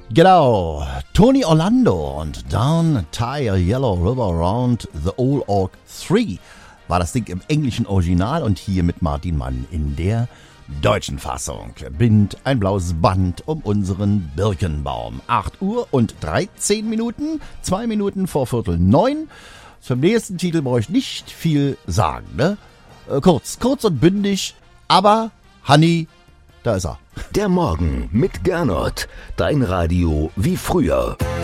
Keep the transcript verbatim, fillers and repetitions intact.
Genau, Tony Orlando und Down Tie a Yellow River Around the Old Oak drei war das Ding im englischen Original und hier mit Martin Mann in der deutschen Fassung. Bind ein blaues Band um unseren Birkenbaum. acht Uhr und dreizehn Minuten, zwei Minuten vor Viertel neun. Zum nächsten Titel brauche ich nicht viel sagen, ne? Äh, kurz, kurz und bündig, aber Honey, da ist er. Der Morgen mit Gernot, dein Radio wie früher.